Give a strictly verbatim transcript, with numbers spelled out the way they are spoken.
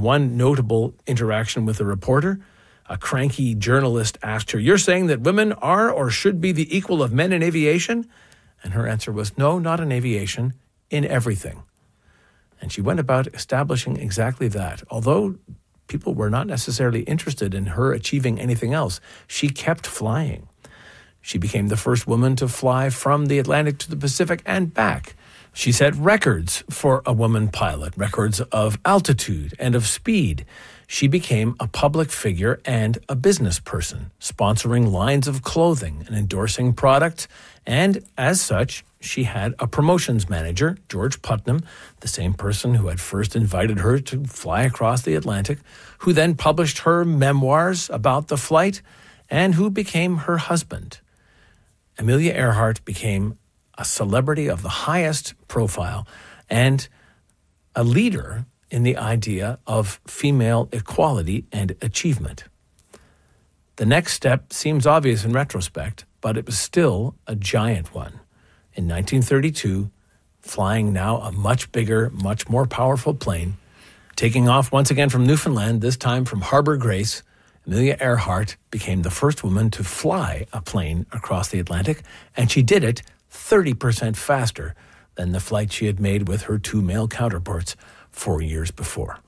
one notable interaction with a reporter, a cranky journalist asked her, "You're saying that women are or should be the equal of men in aviation?" And her answer was, "No, not in aviation, in everything." And she went about establishing exactly that. Although people were not necessarily interested in her achieving anything else, she kept flying. She became the first woman to fly from the Atlantic to the Pacific and back. She set records for a woman pilot, records of altitude and of speed. She became a public figure and a business person, sponsoring lines of clothing and endorsing products. And as such, she had a promotions manager, George Putnam, the same person who had first invited her to fly across the Atlantic, who then published her memoirs about the flight, and who became her husband. Amelia Earhart became a celebrity of the highest profile and a leader in the idea of female equality and achievement. The next step seems obvious in retrospect, but it was still a giant one. In nineteen thirty-two, flying now a much bigger, much more powerful plane, taking off once again from Newfoundland, this time from Harbour Grace, Amelia Earhart became the first woman to fly a plane across the Atlantic, and she did it thirty percent faster than the flight she had made with her two male counterparts four years before.